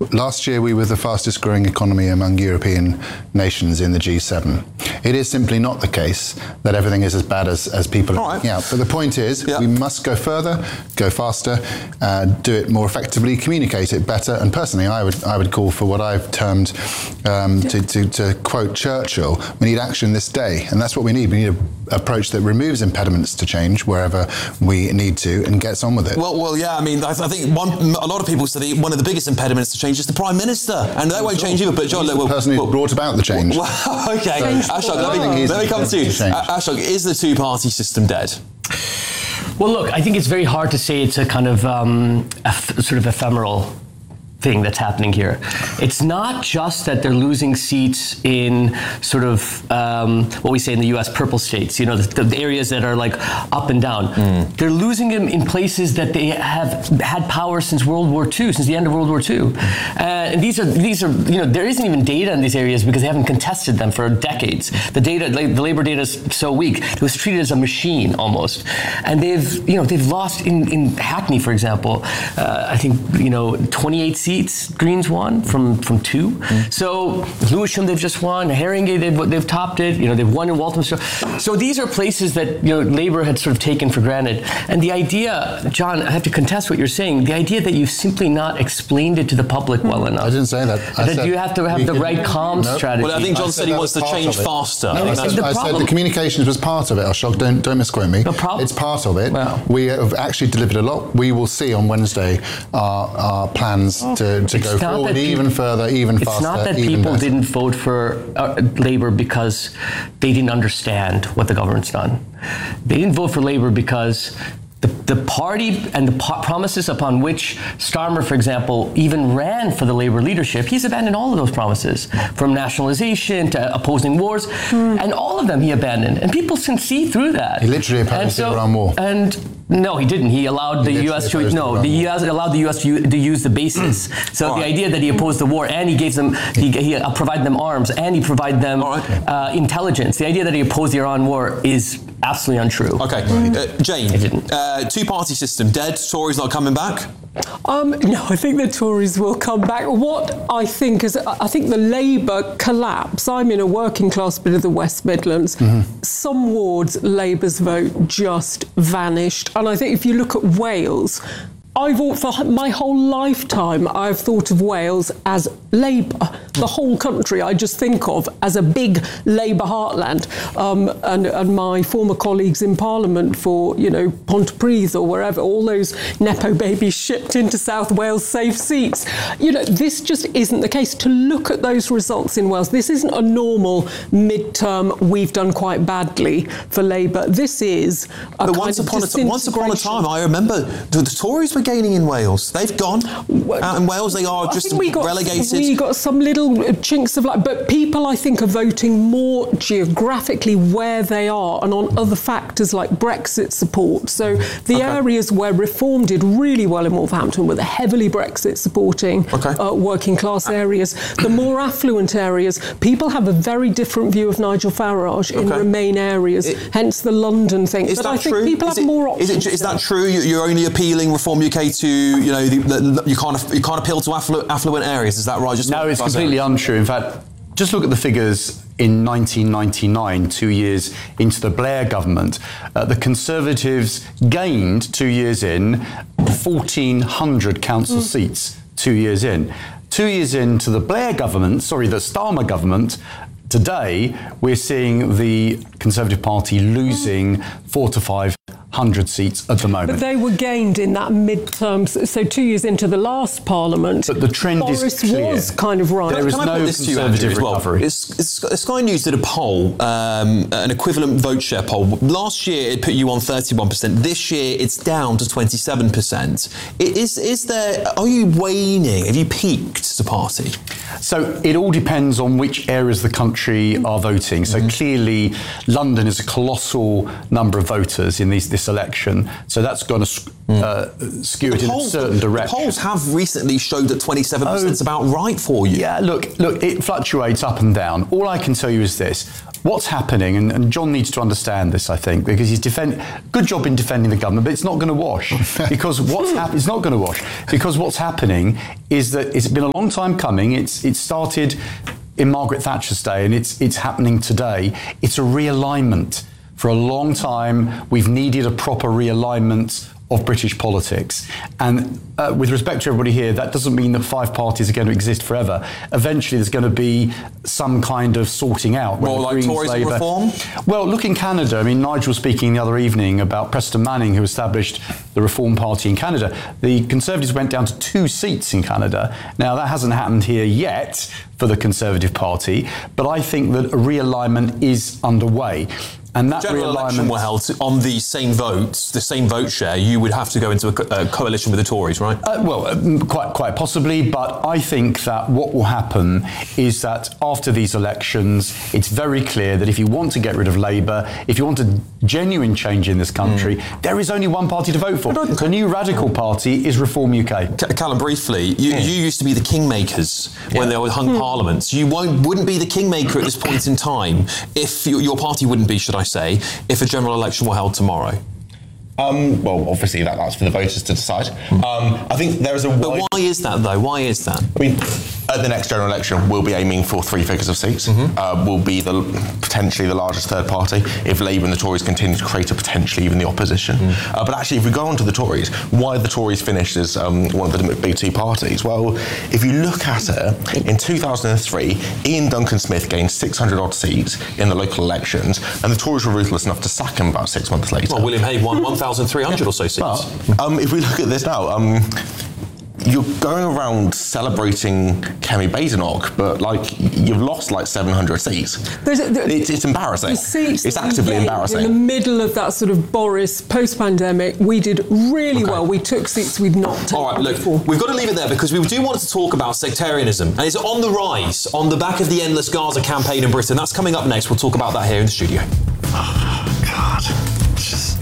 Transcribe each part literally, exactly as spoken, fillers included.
Last year, we were the fastest growing economy among European nations in the G seven. It is simply not the case that everything is as bad as, as people are making out. But the point is, yeah. we must go further, go faster, uh, do it more effectively, communicate it better. And personally, I would I would call for what I've termed, um, to, to, to quote Churchill, we need action this day. And that's what we need. We need an approach that removes impediments to change wherever we need to and gets on with it. Well, well, yeah, I mean, I, I think one, a lot of people say that one of the biggest impediments to change is the Prime Minister, and that won't change either. But John, He's well, the person who well, brought about the change. Well, okay, Ashok, let me, let me come to you. Ashok, is the two-party system dead? Well, look, I think it's very hard to say it's a kind of um, a f- sort of ephemeral thing that's happening here. It's not just that they're losing seats in sort of um, what we say in the U S purple states, you know, the, the areas that are like up and down. Mm. They're losing them in places that they have had power since World War Two, since the end of World War Two. Mm. Uh, and these are, these are, you know, there isn't even data in these areas because they haven't contested them for decades. The data, the labor data is so weak. It was treated as a machine almost. And they've, you know, they've lost in, in Hackney, for example, uh, I think, you know, twenty-eight seats. Greens won from, from two. Mm. So Lewisham, they've just won. Haringey, they've, they've topped it. You know, they've won in Walthamstow. So these are places that, you know, Labour had sort of taken for granted. And the idea, John, I have to contest what you're saying, the idea that you've simply not explained it to the public well enough. I didn't say that. I that said you have to have the right comms nope. strategy. Well, I think John I said, said he wants to change faster. No, I, I, said, I said the communications was part of it, Ashok. Don't, don't misquote me. The problem? It's part of it. Wow. We have actually delivered a lot. We will see on Wednesday our, our plans oh. to, to go forward even further, even it's faster. It's not that even people better. didn't vote for uh, Labour because they didn't understand what the government's done. They didn't vote for Labour because the, the party and the po- promises upon which Starmer, for example, even ran for the Labour leadership, he's abandoned all of those promises, from nationalisation to opposing wars, mm. and all of them he abandoned. And people can see through that. He literally opposed so, the Iran war. And no, he didn't. He allowed he the U S to no. The U S allowed the U S to, to use the bases. So all the right. idea that he opposed the war and he gave them, he, he uh, provided them arms and he provided them right. uh, intelligence. The idea that he opposed the Iran war is absolutely untrue. Okay, uh, Jane. Uh, two-party system dead. Tories not coming back. Um, no, I think the Tories will come back. What I think is, I think the Labour collapse. I'm in a working class bit of the West Midlands. Mm-hmm. Some wards, Labour's vote just vanished. And I think if you look at Wales, I've for my whole lifetime, I've thought of Wales as Labour. The whole country I just think of as a big Labour heartland. Um, and, and my former colleagues in Parliament for, you know, Pontypridd or wherever, all those Nepo babies shipped into South Wales safe seats. You know, this just isn't the case. To look at those results in Wales, this isn't a normal midterm, we've done quite badly for Labour. This is a but kind once of upon a t- Once upon a time, I remember the, the Tories were gaining in Wales. They've gone. Out in Wales, they are just we got, relegated. We got some little chinks of light, but people, I think, are voting more geographically where they are and on other factors like Brexit support. So the okay. areas where Reform did really well in Wolverhampton were the heavily Brexit supporting okay. uh, working class areas. The more affluent areas, people have a very different view of Nigel Farage in okay. Remain areas, it, hence the London thing. Is but that I think true? people is have it, more options. Is, it, is that true? You're only appealing Reform U K to, you know, the, the, you can't you can't appeal to affluent, affluent areas. Is that right? Just no, it's completely out. untrue. In fact, just look at the figures in nineteen ninety-nine, two years into the Blair government. Uh, the Conservatives gained, two years in, fourteen hundred council mm. seats, two years in. Two years into the Blair government, sorry, the Starmer government, today we're seeing the Conservative Party losing four to five hundred seats at the moment. But they were gained in that midterm, so two years into the last Parliament. But the trend Boris is clear. was kind of right. There is no Conservative recovery. Well? It's, it's, Sky News did a poll, um, an equivalent vote share poll. Last year it put you on thirty-one percent. This year it's down to twenty-seven percent. Is, is there, are you waning? Have you peaked as a party? So it all depends on which areas of the country are voting. So mm-hmm. clearly London is a colossal number of voters in these, this election. So that's going to uh, mm. skew it in a certain direction. The polls have recently showed that twenty-seven percent is oh, about right for you. Yeah, look, look, it fluctuates up and down. All I can tell you is this. what's happening, and, and John needs to understand this, I think, because he's defend good job in defending the government, but it's not going to wash because what's happening. It's not going to wash because what's happening is that it's been a long time coming. It's it started in Margaret Thatcher's day, and it's it's happening today. It's a realignment. For a long time, we've needed a proper realignment of British politics. And uh, with respect to everybody here, that doesn't mean that five parties are going to exist forever. Eventually, there's going to be some kind of sorting out. More like Greens, Tories Labour. reform? Well, look in Canada. I mean, Nigel was speaking the other evening about Preston Manning, who established the Reform Party in Canada. The Conservatives went down to two seats in Canada. Now, that hasn't happened here yet for the Conservative Party, but I think that a realignment is underway. And that General election were held on the same votes, the same vote share, you would have to go into a, co- a coalition with the Tories, right? Uh, well, uh, quite quite possibly, but I think that what will happen is that after these elections, it's very clear that if you want to get rid of Labour, if you want a genuine change in this country, mm. there is only one party to vote for. The new radical party is Reform U K. C- Callum, briefly, you, yeah. you used to be the kingmakers yeah. when there were hung mm. parliaments. You won't, wouldn't be the kingmaker at this point in time if you, your party wouldn't be, should I say, if a general election were held tomorrow? Um, well, obviously that, that's for the voters to decide. Um, I think there is a wide... But why is that, though? Why is that? I mean, at the next general election, we'll be aiming for three figures of seats. Mm-hmm. Uh, we'll be the potentially the largest third party if Labour and the Tories continue to create a potentially even the opposition. Mm. Uh, but actually, if we go on to the Tories, why the Tories finished as um, one of the big two parties? Well, if you look at it, in two thousand three, Ian Duncan Smith gained six hundred odd seats in the local elections, and the Tories were ruthless enough to sack him about six months later. Well, William Hague won one thousand three hundred or so seats. But, um, if we look at this now, um, you're going around celebrating Kemi Badenoch, but like you've lost like seven hundred seats. There's a, there, it's, it's embarrassing. The seats it's actively embarrassing. In the middle of that sort of Boris post-pandemic, we did really okay. well. We took seats we'd not taken All right, look, before. We've got to leave it there because we do want to talk about sectarianism, and it's on the rise on the back of the Endless Gaza campaign in Britain. That's coming up next. We'll talk about that here in the studio. Oh, God. Just...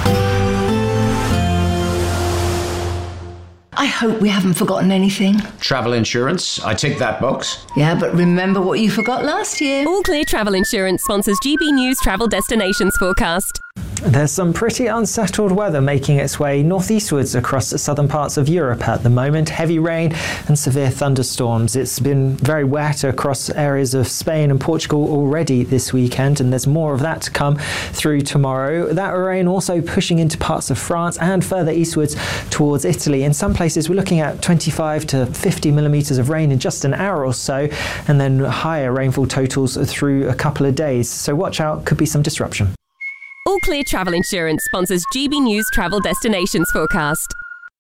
I hope we haven't forgotten anything. Travel insurance, I tick that box. Yeah, but remember what you forgot last year. All Clear Travel Insurance sponsors G B News Travel Destinations Forecast. There's some pretty unsettled weather making its way northeastwards across the southern parts of Europe at the moment. Heavy rain and severe thunderstorms. It's been very wet across areas of Spain and Portugal already this weekend, and there's more of that to come through tomorrow. That rain also pushing into parts of France and further eastwards towards Italy. In some places we're looking at twenty-five to fifty millimetres of rain in just an hour or so, and then higher rainfall totals through a couple of days. So watch out, could be some disruption. All Clear Travel Insurance sponsors G B News Travel Destinations Forecast.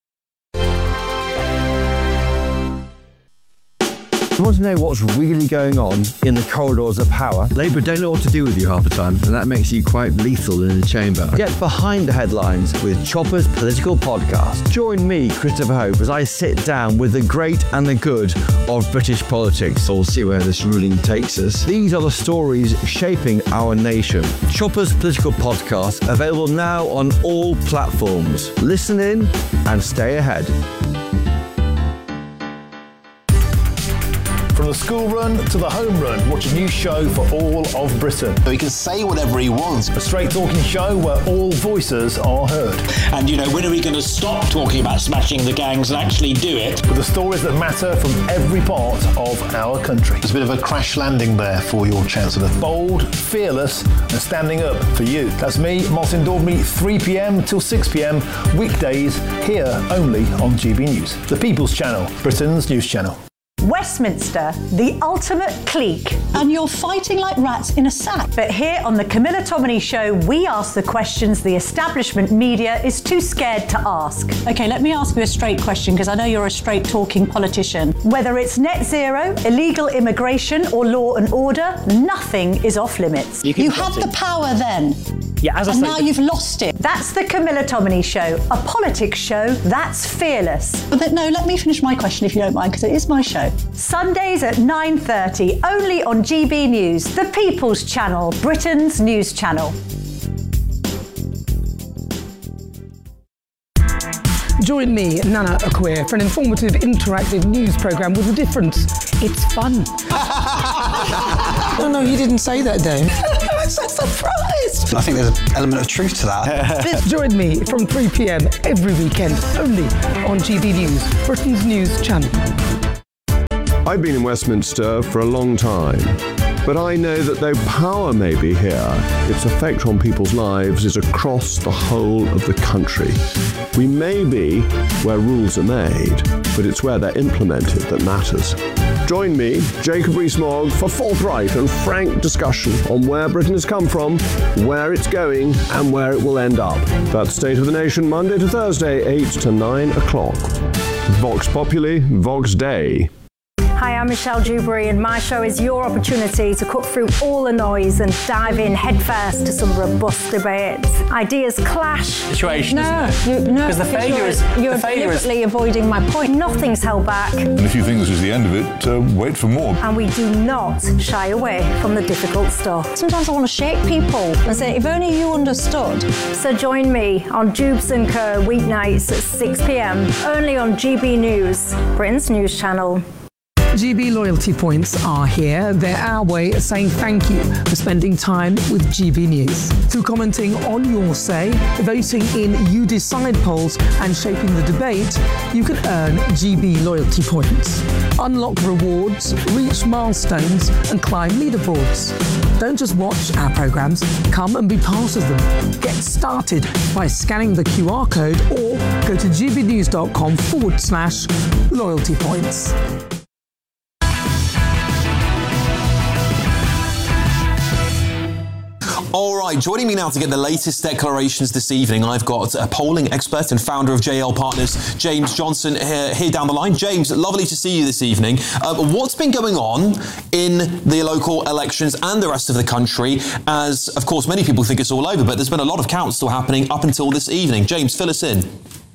You want to know what's really going on in the corridors of power? Labour don't know what to do with you half the time, and that makes you quite lethal in the chamber. Get behind the headlines with Chopper's Political Podcast. Join me, Christopher Hope, as I sit down with the great and the good of British politics. We'll see where this ruling takes us. These are the stories shaping our nation. Chopper's Political Podcast, available now on all platforms. Listen in and stay ahead. From the school run to the home run, watch a new show for all of Britain. So he can say whatever he wants. A straight talking show where all voices are heard. And, you know, when are we going to stop talking about smashing the gangs and actually do it? With the stories that matter from every part of our country. There's a bit of a crash landing there for your Chancellor. Bold, fearless and standing up for you. That's me, Martin Daubney, three p.m. till six p.m. weekdays here only on G B News. The People's Channel, Britain's news channel. Westminster, the ultimate clique. And you're fighting like rats in a sack. But here on the Camilla Tominey Show, we ask the questions the establishment media is too scared to ask. OK, let me ask you a straight question, because I know you're a straight-talking politician. Whether it's net zero, illegal immigration or law and order, nothing is off limits. You, you had the power then. Yeah, as I and say, now you've lost it. That's the Camilla Tominey Show, a politics show that's fearless. But no, let me finish my question if you don't mind, because it is my show. Sundays at nine thirty, only on G B News, the People's Channel, Britain's news channel. Join me, Nana Akua, for an informative, interactive news programme with a difference. It's fun. No, no, you didn't say that, Dave. surprised! I think there's an element of truth to that. Join me from three p.m. every weekend, only on G B News, Britain's news channel. I've been in Westminster for a long time, but I know that though power may be here, its effect on people's lives is across the whole of the country. We may be where rules are made, but it's where they're implemented that matters. Join me, Jacob Rees-Mogg, for forthright and frank discussion on where Britain has come from, where it's going, and where it will end up. That's State of the Nation, Monday to Thursday, eight to nine o'clock. Vox Populi, Vox Dei. Hi, I'm Michelle Dewberry, and my show is your opportunity to cut through all the noise and dive in headfirst to some robust debates. Ideas clash. Situation, no, isn't it? You, no, because the failure you're, is you're the failure deliberately is... avoiding my point. Nothing's held back, And if you think this is the end of it, uh, wait for more. and we do not shy away from the difficult stuff. Sometimes I want to shake people and say, if only you understood. So join me on Jubes and Co weeknights at six p.m. only on G B News, Britain's news channel. G B loyalty points are here. They're our way of saying thank you for spending time with G B News. Through commenting on your say, voting in You Decide polls and shaping the debate, you can earn G B loyalty points. Unlock rewards, reach milestones and climb leaderboards. Don't just watch our programmes, come and be part of them. Get started by scanning the Q R code or go to gbnews.com forward slash loyalty points. All right, joining me now to get the latest declarations this evening, I've got a polling expert and founder of J L Partners, James Johnson, here, here down the line. James, lovely to see you this evening. Uh, what's been going on in the local elections and the rest of the country? As, of course, many people think it's all over, but there's been a lot of counts still happening up until this evening. James, fill us in.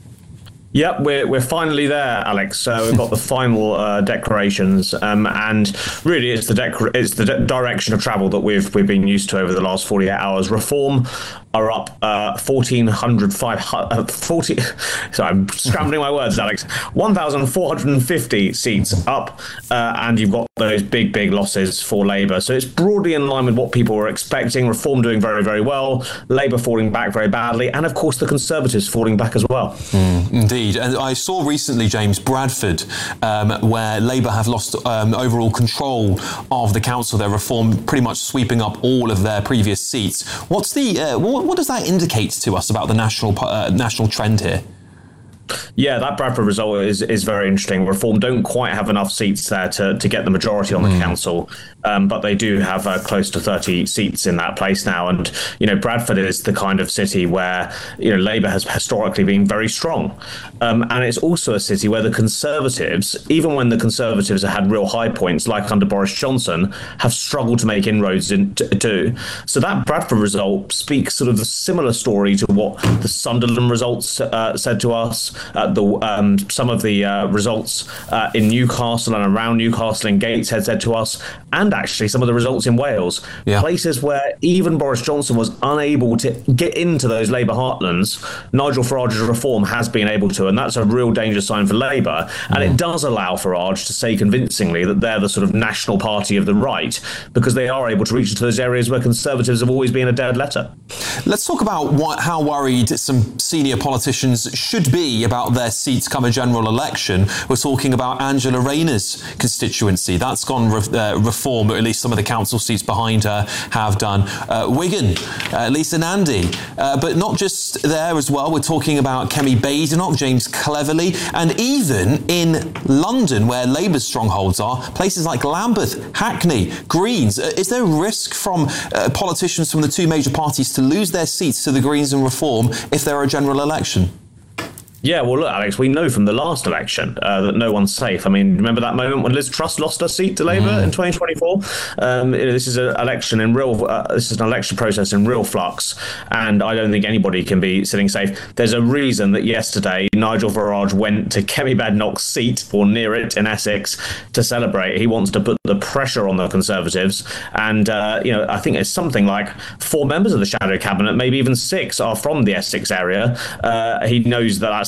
Yep, we're we're finally there, Alex. So we've got the final uh, declarations, um, and really, it's the dec- it's the de- direction of travel that we've we've been used to over the last forty-eight hours. Reform are up uh, fourteen hundred five uh, forty. Sorry, I'm scrambling my words, Alex. one thousand four hundred fifty seats up, uh, and you've got those big big losses for Labour. So it's broadly in line with what people were expecting. Reform doing very very well, Labour falling back very badly, and of course the Conservatives falling back as well. Mm, indeed. And I saw recently, James, Bradford, um, where Labour have lost um, overall control of the council. Their Reform pretty much sweeping up all of their previous seats. What's the uh, what, what does that indicate to us about the national uh, national trend here? Yeah, that Bradford result is is very interesting. Reform don't quite have enough seats there to, to get the majority on the mm. council, um, but they do have uh, close to thirty seats in that place now. And, you know, Bradford is the kind of city where, you know, Labour has historically been very strong. Um, and it's also a city where the Conservatives, even when the Conservatives have had real high points, like under Boris Johnson, have struggled to make inroads into. So that Bradford result speaks sort of a similar story to what the Sunderland results uh, said to us. Uh, the um, some of the uh, results uh, in Newcastle and around Newcastle and Gateshead said to us, and actually some of the results in Wales, yeah. places where even Boris Johnson was unable to get into those Labour heartlands, Nigel Farage's Reform has been able to, and that's a real danger sign for Labour. And mm. it does allow Farage to say convincingly that they're the sort of national party of the right, because they are able to reach into those areas where Conservatives have always been a dead letter. Let's talk about what, how worried some senior politicians should be about their seats come a general election. We're talking about Angela Rayner's constituency. That's gone re- uh, Reform, or at least some of the council seats behind her have done. Uh, Wigan, uh, Lisa Nandy. Uh, but not just there as well. We're talking about Kemi Badenoch, James Cleverly, and even in London, where Labour's strongholds are, places like Lambeth, Hackney, Greens. Uh, is there a risk from uh, politicians from the two major parties to lose their seats to the Greens and Reform if there are a general election? Yeah, well, look, Alex, we know from the last election uh, that no one's safe. I mean, remember that moment when Liz Truss lost her seat to Labour mm. in twenty twenty-four? Um, this is an election in real. Uh, this is an election process in real flux, and I don't think anybody can be sitting safe. There's a reason that yesterday Nigel Farage went to Kemi Badenoch's seat or near it in Essex to celebrate. He wants to put the pressure on the Conservatives, and uh, you know, I think it's something like four members of the shadow cabinet, maybe even six, are from the Essex area. Uh, he knows that that's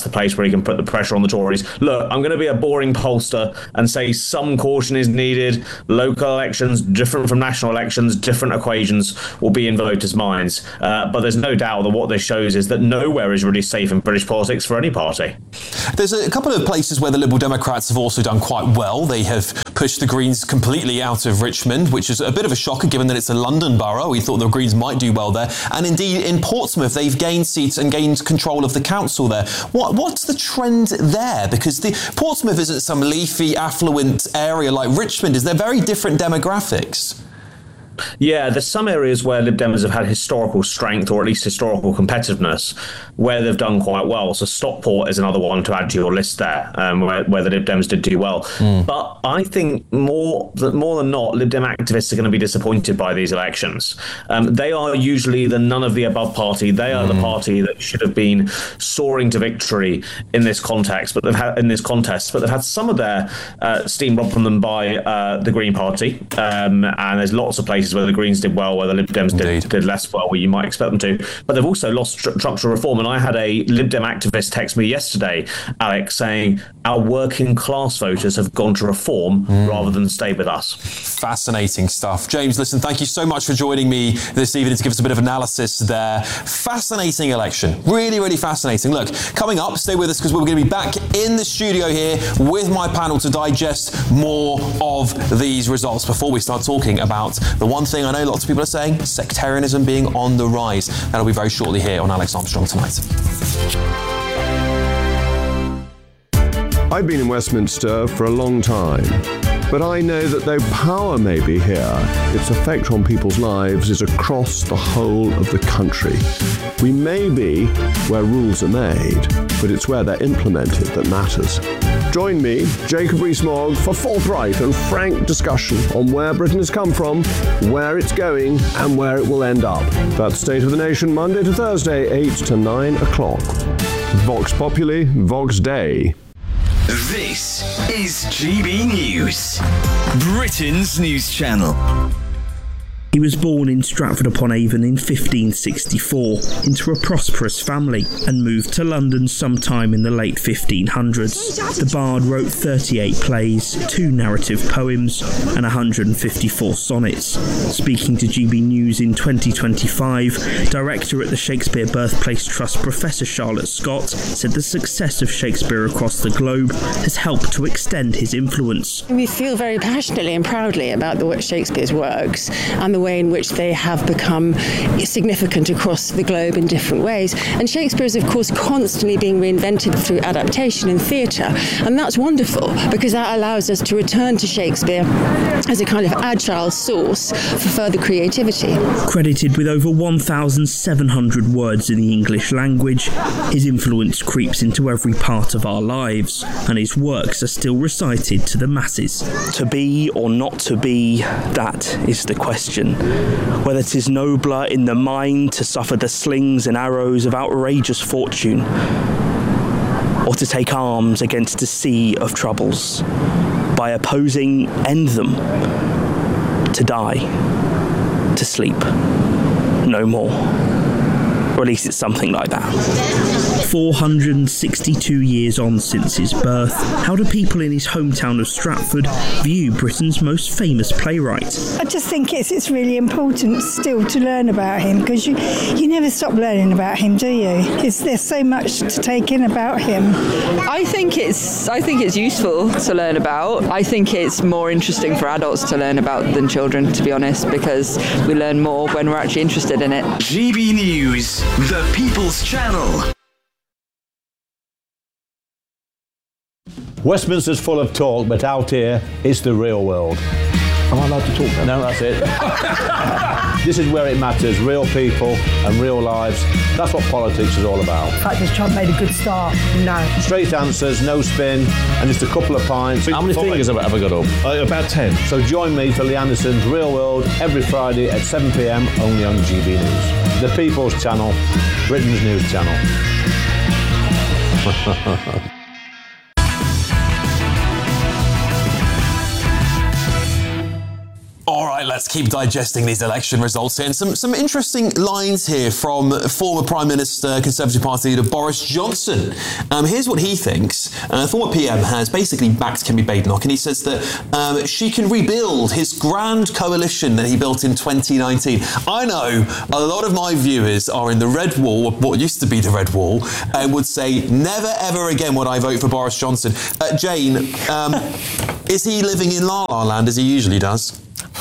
the place where he can put the pressure on the Tories. Look, I'm going to be a boring pollster and say some caution is needed. Local elections, different from national elections, different equations will be in voters' minds. Uh, but there's no doubt that what this shows is that nowhere is really safe in British politics for any party. There's a couple of places where the Liberal Democrats have also done quite well. They have pushed the Greens completely out of Richmond, which is a bit of a shocker given that it's a London borough. We thought the Greens might do well there. And indeed, in Portsmouth, they've gained seats and gained control of the council there. What, what's the trend there? Because the, Portsmouth isn't some leafy, affluent area like Richmond is. They're very different demographics. Yeah, there's some areas where Lib Dems have had historical strength, or at least historical competitiveness, where they've done quite well. So Stockport is another one to add to your list there, um, where, where the Lib Dems did do well. Mm. But I think more, more than not, Lib Dem activists are going to be disappointed by these elections. Um, they are usually the none of the above party. They are mm. the party that should have been soaring to victory in this context, but they've had in this contest. But they've had some of their uh, steam robbed from them by uh, the Green Party, um, and there's lots of places where the Greens did well, where the Lib Dems did, did less well, where you might expect them to. But they've also lost stru- structural reform. And I had a Lib Dem activist text me yesterday, Alex, saying our working class voters have gone to reform mm. rather than stay with us. Fascinating stuff. James, listen, thank you so much for joining me this evening to give us a bit of analysis there. Fascinating election. Really, really fascinating. Look, coming up, stay with us because we're going to be back in the studio here with my panel to digest more of these results before we start talking about the one thing I know lots of people are saying, sectarianism being on the rise. That'll be very shortly here on Alex Armstrong Tonight. I've been in Westminster for a long time, but I know that though power may be here, its effect on people's lives is across the whole of the country. We may be where rules are made, but it's where they're implemented that matters. Join me, Jacob Rees-Mogg, for forthright and frank discussion on where Britain has come from, where it's going, and where it will end up. That's State of the Nation, Monday to Thursday, eight to nine o'clock. Vox Populi, Vox Dei. This is G B News, Britain's news channel. He was born in Stratford-upon-Avon in fifteen sixty-four into a prosperous family and moved to London sometime in the late fifteen hundreds. The Bard wrote thirty-eight plays, two narrative poems and one hundred fifty-four sonnets. Speaking to G B News in twenty twenty-five, director at the Shakespeare Birthplace Trust Professor Charlotte Scott said the success of Shakespeare across the globe has helped to extend his influence. We feel very passionately and proudly about the Shakespeare's works and the way in which they have become significant across the globe in different ways. And Shakespeare is, of course, constantly being reinvented through adaptation in theatre. And that's wonderful because that allows us to return to Shakespeare as a kind of agile source for further creativity. Credited with over one thousand seven hundred words in the English language, his influence creeps into every part of our lives, and his works are still recited to the masses. To be or not to be, that is the question. Whether 'tis nobler in the mind to suffer the slings and arrows of outrageous fortune, or to take arms against a sea of troubles, by opposing end them, to die, to sleep, no more. Or at least it's something like that. four hundred sixty-two years on since his birth, how do people in his hometown of Stratford view Britain's most famous playwright? I just think it's it's really important still to learn about him, because you you never stop learning about him, do you? It's, there's so much to take in about him. I think it's I think it's useful to learn about. I think it's more interesting for adults to learn about than children, to be honest, because we learn more when we're actually interested in it. G B News, the People's Channel. Westminster's full of talk, but out here, it's the real world. Am I allowed to talk now? No, that's it. This is where it matters, real people and real lives. That's what politics is all about. In fact, has Trump made a good start? No. Straight answers, no spin, and just a couple of pints. How many fingers have I ever got up? Uh, about ten. So join me for Lee Anderson's Real World every Friday at seven p m only on G B News. The People's Channel, Britain's news channel. All right, let's keep digesting these election results here. And some, some interesting lines here from former Prime Minister, Conservative Party leader Boris Johnson. Um, here's what he thinks. Uh, former P M has basically backed Kemi Badenoch, and he says that um, she can rebuild his grand coalition that he built in twenty nineteen. I know a lot of my viewers are in the red wall, what used to be the red wall, and would say, never ever again would I vote for Boris Johnson. Uh, Jane, um, is he living in La La Land as he usually does?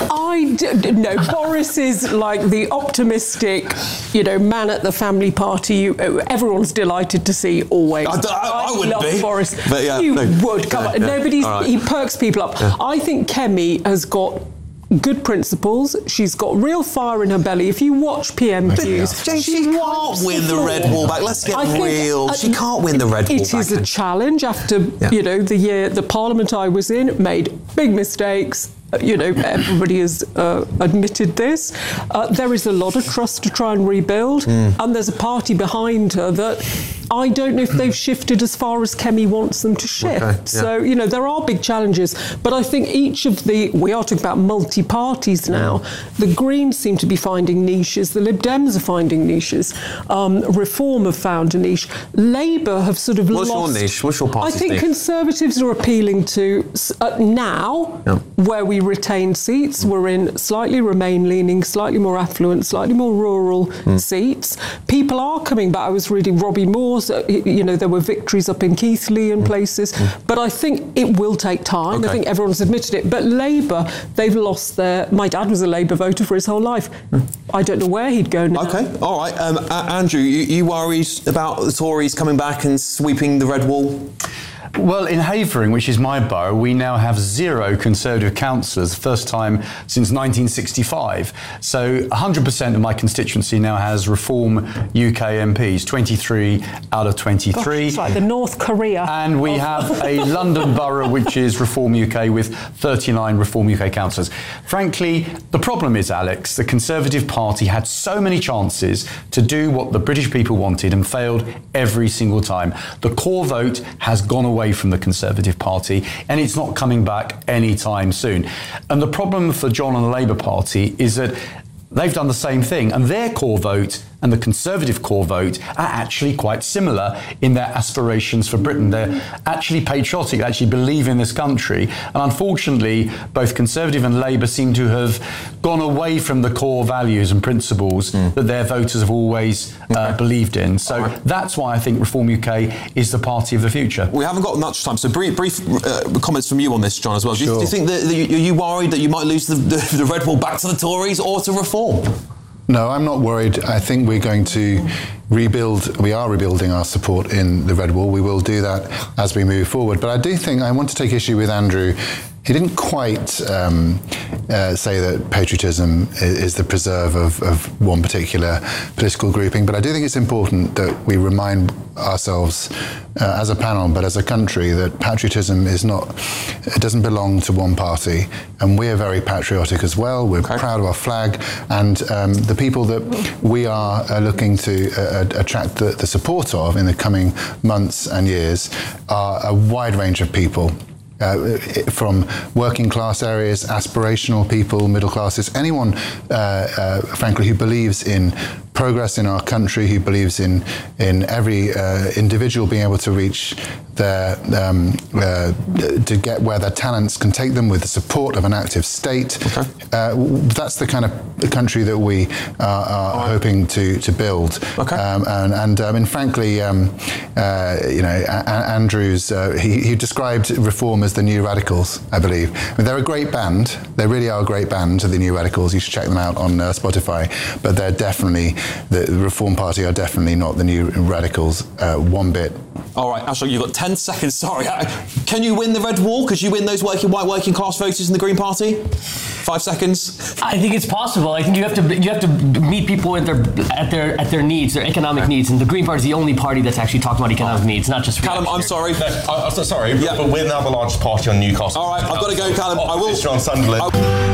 I d- no. Boris is like the optimistic, you know, man at the family party. You, everyone's delighted to see always. I, I, I wouldn't love be. Boris. But yeah, you no. would come yeah, on. yeah. Nobody's. Right. He perks people up. Yeah. I think Kemi has got good principles. She's got real fire in her belly. If you watch P M Qs, Jane, she can't win the red wall back. Let's get real. She can't win the red wall back. It is a challenge after, yeah. you know, the year, the Parliament I was in made big mistakes. You know, everybody has uh, admitted this. Uh, there is a lot of trust to try and rebuild, mm. and there's a party behind her that I don't know if they've shifted as far as Kemi wants them to shift. Okay, yeah. So, you know, there are big challenges, but I think each of the, we are talking about multi-parties now, the Greens seem to be finding niches, the Lib Dems are finding niches, um, Reform have found a niche, Labour have sort of What's lost... What's your niche? What's your party's I think niche? Conservatives are appealing to, uh, now, yeah. where we retain seats, we're in slightly Remain-leaning, slightly more affluent, slightly more rural mm. seats. People are coming back. I was reading Robbie Moore. So, you know, there were victories up in Keighley and places, mm. but I think it will take time. Okay. I think everyone's admitted it. But Labour, they've lost their... My dad was a Labour voter for his whole life. Mm. I don't know where he'd go now. Okay, all right. Um, uh, Andrew, you, you worried about the Tories coming back and sweeping the red wall? Well, in Havering, which is my borough, we now have zero Conservative councillors, first time since nineteen sixty-five. So one hundred percent of my constituency now has Reform U K M Ps, twenty-three out of twenty-three. Gosh, it's like the North Korea. And we have a London borough, which is Reform U K, with thirty-nine Reform U K councillors. Frankly, the problem is, Alex, the Conservative Party had so many chances to do what the British people wanted and failed every single time. The core vote has gone away from the Conservative Party, and it's not coming back anytime soon. And the problem for John and the Labour Party is that they've done the same thing, and their core vote and the Conservative core vote are actually quite similar in their aspirations for Britain. They're actually patriotic, they actually believe in this country, and unfortunately both Conservative and Labour seem to have gone away from the core values and principles mm. that their voters have always uh, okay. believed in. So right. that's why I think Reform U K is the party of the future. We haven't got much time, so brief, brief uh, comments from you on this, John, as well. Do you, sure. do you think that, that you, are you worried that you might lose the, the, the red wall back to the Tories or to Reform? No, I'm not worried. I think we're going to rebuild, we are rebuilding our support in the red wall. We will do that as we move forward. But I do think, I want to take issue with Andrew. He didn't quite um, uh, say that patriotism is, is the preserve of, of one particular political grouping, but I do think it's important that we remind ourselves uh, as a panel, but as a country, that patriotism is not, it doesn't belong to one party, and we're very patriotic as well. We're okay. proud of our flag, and um, the people that we are uh, looking to uh, attract the, the support of in the coming months and years are a wide range of people. Uh, from working class areas, aspirational people, middle classes, anyone, uh, uh, frankly, who believes in progress in our country, who believes in in every uh, individual being able to reach their, um, uh, to get where their talents can take them with the support of an active state. Okay. Uh, that's the kind of country that we are, are right. hoping to to build. Okay. Um, and and um, and frankly, um, uh, you know, a- Andrews, uh, he, he described Reform as the New Radicals, I believe. I mean, they're a great band. They really are a great band, the New Radicals. You should check them out on uh, Spotify. But they're definitely, the Reform Party are definitely not the New Radicals uh, one bit. All right, Ashok, you've got ten seconds. Sorry. Can you win the red wall? Could you win those working white working class voters in the Green Party? Five seconds. I think it's possible. I think you have to you have to meet people at their at their at their needs, their economic okay. needs, and the Green Party is the only party that's actually talking about economic oh. needs, not just. Callum, I'm sorry. No, I, I'm so sorry, yeah. but we're now the largest party on Newcastle. All right, I've got to go, Callum. I will. On Sunderland.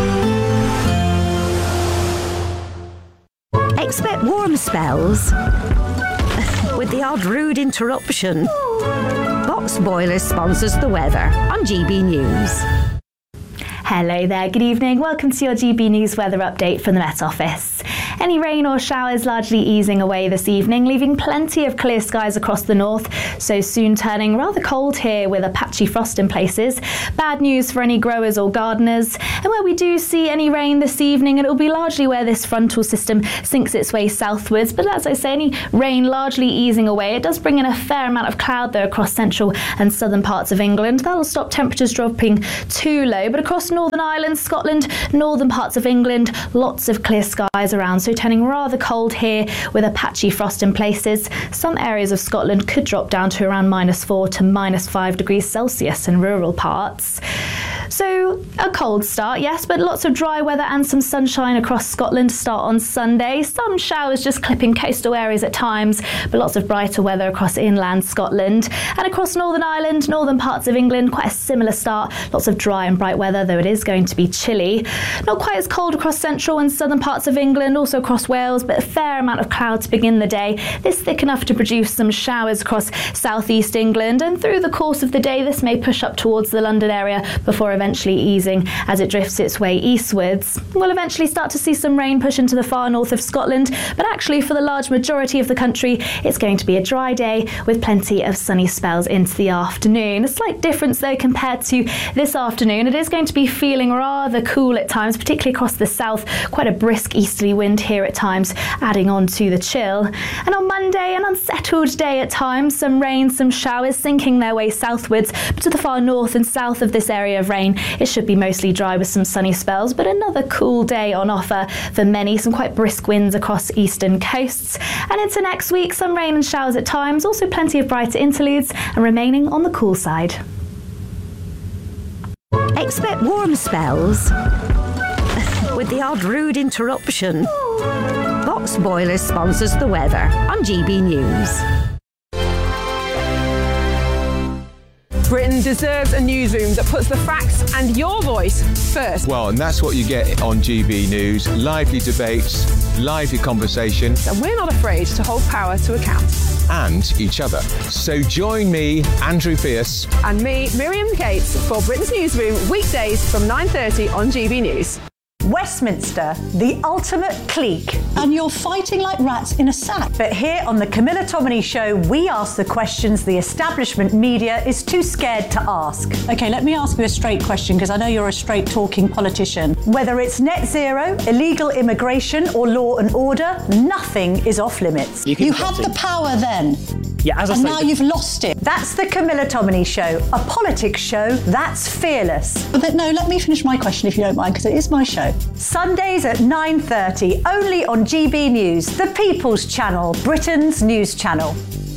Expect warm spells with the odd rude Hello there, good evening. Welcome to your G B News weather update from the Met Office. Any rain or showers largely easing away this evening, leaving plenty of clear skies across the north, so soon turning rather cold here with a patchy frost in places. Bad news for any growers or gardeners. And where we do see any rain this evening, it will be largely where this frontal system sinks its way southwards. But as I say, any rain largely easing away. It does bring in a fair amount of cloud though across central and southern parts of England. That'll stop temperatures dropping too low. But across Northern Ireland, Scotland, northern parts of England, lots of clear skies around, so turning rather cold here with a patchy frost in places. Some areas of Scotland could drop down to around minus four to minus five degrees Celsius in rural parts. So a cold start, yes, but lots of dry weather and some sunshine across Scotland to start on Sunday. Some showers just clipping coastal areas at times, but lots of brighter weather across inland Scotland. And across Northern Ireland, northern parts of England, quite a similar start. Lots of dry and bright weather, though it is going to be chilly. Not quite as cold across central and southern parts of England, also across Wales, but a fair amount of cloud to begin the day. This thick enough to produce some showers across southeast England, and through the course of the day this may push up towards the London area before eventually easing as it drifts its way eastwards. We'll eventually start to see some rain push into the far north of Scotland, but actually for the large majority of the country it's going to be a dry day with plenty of sunny spells into the afternoon. A slight difference though compared to this afternoon. It is going to be feeling rather cool at times, particularly across the south. Quite a brisk easterly wind here at times, adding on to the chill. And on Monday, an unsettled day at times. Some rain, some showers sinking their way southwards, but to the far north and south of this area of rain, it should be mostly dry with some sunny spells, but another cool day on offer for many. Some quite brisk winds across eastern coasts. And into next week, some rain and showers at times, also plenty of brighter interludes and remaining on the cool side. Expect warm spells with the odd rude interruption. Box Boilers sponsors the weather on G B News. Britain deserves a newsroom that puts the facts and your voice first. Well, and that's what you get on G B News. Lively debates, lively conversation. And we're not afraid to hold power to account. And each other. So join me, Andrew Pierce. And me, Miriam Cates, for Britain's Newsroom, weekdays from nine thirty on G B News. Westminster, the ultimate clique. And you're fighting like rats in a sack. But here on the Camilla Tominey Show, we ask the questions the establishment media is too scared to ask. OK, let me ask you a straight question, because I know you're a straight-talking politician. Whether it's net zero, illegal immigration or law and order, nothing is off limits. You, you had the power then. Yeah, as I and say, now you've lost it. That's the Camilla Tominey Show, a politics show that's fearless. But no, let me finish my question if you don't mind, because it is my show. Sundays at nine thirty, only on G B News, the People's Channel, Britain's news channel.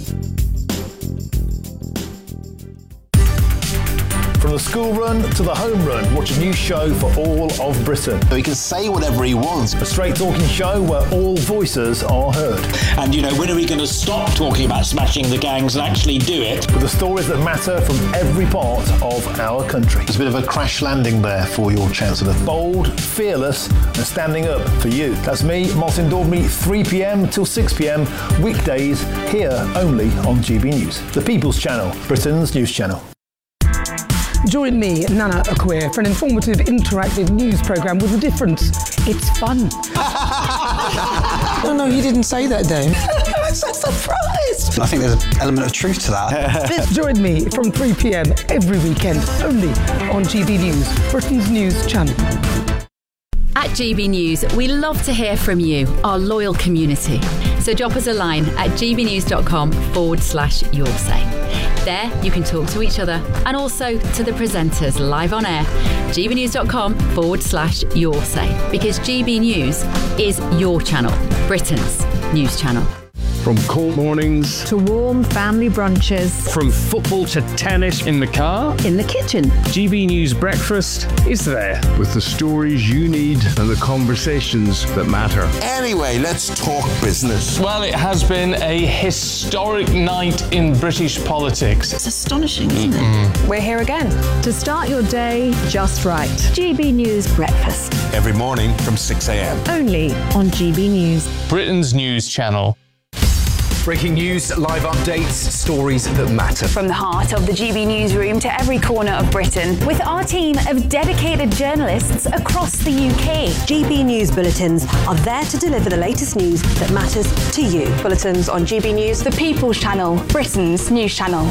From the school run to the home run, watch a new show for all of Britain. He can say whatever he wants. A straight talking show where all voices are heard. And, you know, when are we going to stop talking about smashing the gangs and actually do it? With the stories that matter from every part of our country. There's a bit of a crash landing there for your Chancellor. Bold, fearless and standing up for you. That's me, Martin Daubney, three p.m. till six p.m. weekdays here only on G B News. The People's Channel, Britain's news channel. Join me, Nana Akweer, for an informative, interactive news programme with a difference. It's fun. No, no, you didn't say that, Dave. I'm so surprised. I think there's an element of truth to that. Join me from three p.m. every weekend, only on G B News, Britain's news channel. At G B News, we love to hear from you, our loyal community. So drop us a line at gbnews.com forward slash your say. There, you can talk to each other and also to the presenters live on air. gbnews.com forward slash your say. Because G B News is your channel, Britain's news channel. From cold mornings to warm family brunches, from football to tennis in the car, in the kitchen, G B News Breakfast is there with the stories you need and the conversations that matter. Anyway, let's talk business. Well, it has been a historic night in British politics. It's astonishing, isn't mm-hmm. it? We're here again to start your day just right. G B News Breakfast. Every morning from six a.m. Only on G B News, Britain's news channel. Breaking news, live updates, stories that matter. From the heart of the G B newsroom to every corner of Britain, with our team of dedicated journalists across the U K. G B News Bulletins are there to deliver the latest news that matters to you. Bulletins on G B News, the People's Channel, Britain's news channel.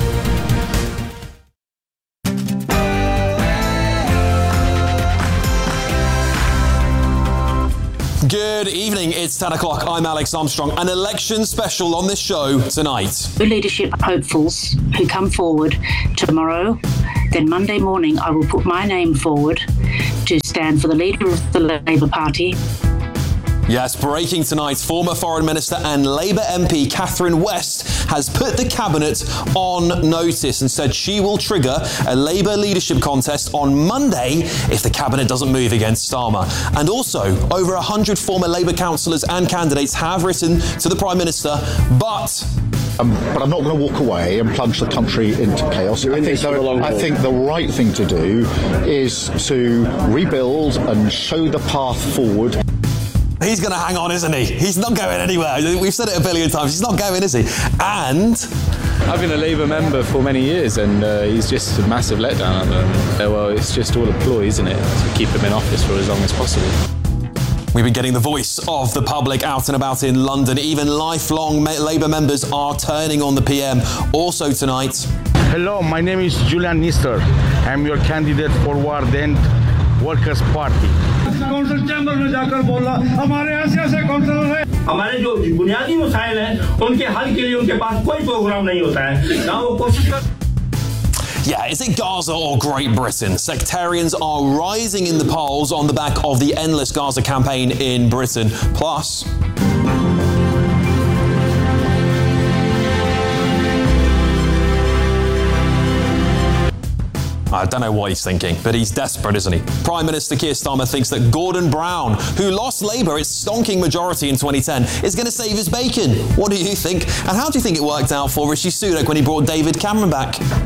Good evening, it's ten o'clock. I'm Alex Armstrong. An election special on this show tonight. The leadership hopefuls who come forward tomorrow, then Monday morning I will put my name forward to stand for the leader of the Labour Party. Yes, breaking tonight, former Foreign Minister and Labour M P Catherine West has put the Cabinet on notice and said she will trigger a Labour leadership contest on Monday if the Cabinet doesn't move against Starmer. And also, over one hundred former Labour councillors and candidates have written to the Prime Minister, but... Um, but I'm not going to walk away and plunge the country into chaos. I think, the, I think the right thing to do is to rebuild and show the path forward. He's going to hang on, isn't he? He's not going anywhere. We've said it a billion times. He's not going, is he? And... I've been a Labour member for many years, and uh, he's just a massive letdown at the moment. Uh, well, it's just all a ploy, isn't it, to keep him in office for as long as possible. We've been getting the voice of the public out and about in London. Even lifelong Labour members are turning on the P M. Also tonight... Hello, my name is Julian Nister. I'm your candidate for Ward End Workers' Party. हमारे जो बुनियादी मसाइल हैं उनके हल के लिए उनके पास कोई प्रोग्राम नहीं होता है ना वो कोशिश कर Yeah, is it Gaza or Great Britain? Sectarians are rising in the polls on the back of the endless Gaza campaign in Britain. Plus... I don't know what he's thinking, but he's desperate, isn't he? Prime Minister Keir Starmer thinks that Gordon Brown, who lost Labour its stonking majority in twenty ten, is going to save his bacon. What do you think? And how do you think it worked out for Rishi Sunak when he brought David Cameron back?